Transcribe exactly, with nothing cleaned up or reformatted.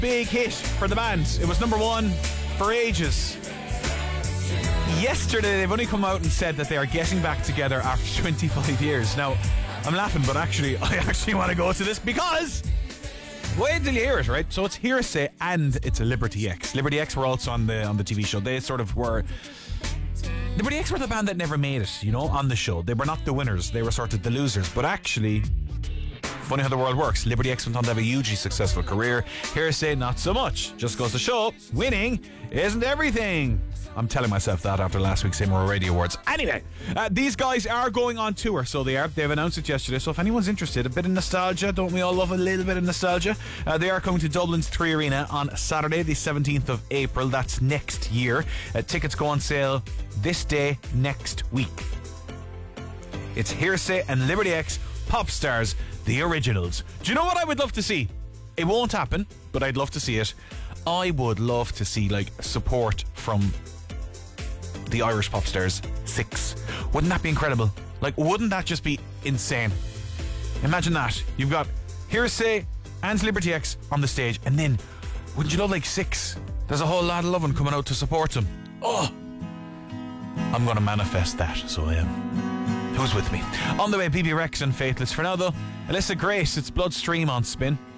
big hit for the band. It was number one for ages. Yesterday, they've only come out and said that they are getting back together after twenty-five years. Now, I'm laughing, but actually, I actually want to go to this because... wait till you hear it, right? So it's Hearsay and it's a Liberty X. Liberty X were also on the on the T V show. They sort of were... Liberty X were the band that never made it, you know, on the show. They were not the winners. They were sort of the losers. But actually... funny how the world works. Liberty X went on to have a hugely successful career. Hearsay, not so much. Just goes to show, winning isn't everything. I'm telling myself that after last week's Seymour Radio Awards. Anyway, uh, these guys are going on tour, so they are. They've announced it yesterday, so if anyone's interested, a bit of nostalgia, don't we all love a little bit of nostalgia? Uh, they are coming to Dublin's Three Arena on Saturday, the seventeenth of April. That's next year. Uh, tickets go on sale this day next week. It's Hearsay and Liberty X, Pop Stars, the originals. Do you know what I would love to see? It won't happen, but I'd love to see it. I would love to see, like, support from the Irish Pop Stars six. Wouldn't that be incredible? Like, wouldn't that just be insane? Imagine that. You've got Hearsay and Liberty X on the stage, and then, wouldn't you love, like, six? There's a whole lot of loving coming out to support them. Oh! I'm going to manifest that, so I am. Who's with me? On the way, B B Rex and Faithless. For now, though, Alyssa Grace, it's Bloodstream on Spin.